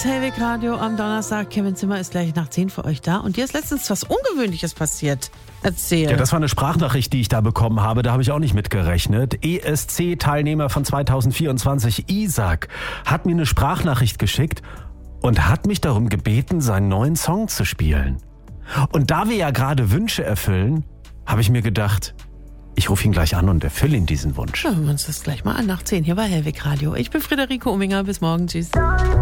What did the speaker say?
Hellweg Radio am Donnerstag. Kevin Zimmer ist gleich nach 10 für euch da. Und dir ist letztens was Ungewöhnliches passiert. Erzähl. Ja, das war eine Sprachnachricht, die ich da bekommen habe. Da habe ich auch nicht mitgerechnet. ESC-Teilnehmer von 2024, Isaac, hat mir eine Sprachnachricht geschickt und hat mich darum gebeten, seinen neuen Song zu spielen. Und da wir ja gerade Wünsche erfüllen, habe ich mir gedacht, ich rufe ihn gleich an und erfülle ihm diesen Wunsch. Hören wir uns das gleich mal an nach 10 hier bei Hellweg Radio. Ich bin Friederike Ominger. Bis morgen. Tschüss.